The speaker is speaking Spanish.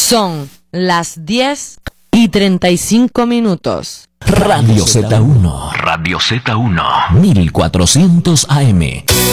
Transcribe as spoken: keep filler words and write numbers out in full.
Son las diez y treinta y cinco minutos. Radio Z uno. Radio Z uno. mil cuatrocientos A M.